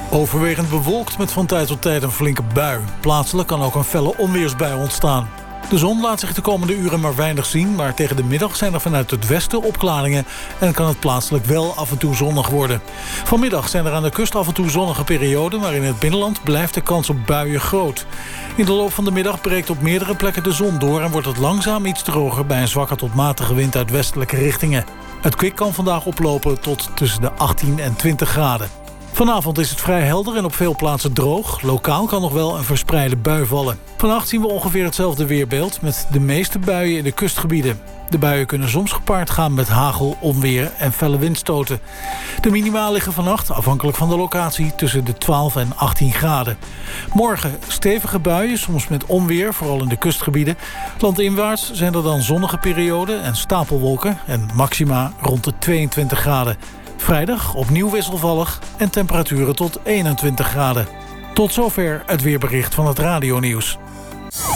Overwegend bewolkt met van tijd tot tijd een flinke bui. Plaatselijk kan ook een felle onweersbui ontstaan. De zon laat zich de komende uren maar weinig zien, maar tegen de middag zijn er vanuit het westen opklaringen en kan het plaatselijk wel af en toe zonnig worden. Vanmiddag zijn er aan de kust af en toe zonnige perioden, maar in het binnenland blijft de kans op buien groot. In de loop van de middag breekt op meerdere plekken de zon door en wordt het langzaam iets droger bij een zwakke tot matige wind uit westelijke richtingen. Het kwik kan vandaag oplopen tot tussen de 18 en 20 graden. Vanavond is het vrij helder en op veel plaatsen droog. Lokaal kan nog wel een verspreide bui vallen. Vannacht zien we ongeveer hetzelfde weerbeeld met de meeste buien in de kustgebieden. De buien kunnen soms gepaard gaan met hagel, onweer en felle windstoten. De minima liggen vannacht, afhankelijk van de locatie, tussen de 12 en 18 graden. Morgen stevige buien, soms met onweer, vooral in de kustgebieden. Landinwaarts zijn er dan zonnige perioden en stapelwolken en maxima rond de 22 graden. Vrijdag opnieuw wisselvallig en temperaturen tot 21 graden. Tot zover het weerbericht van het radionieuws.